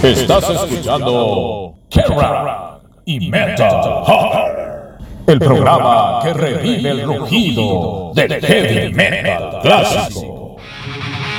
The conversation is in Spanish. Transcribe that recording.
Estás escuchando Kerrang y Metal Hammer, el programa que revive el rugido del heavy metal clásico.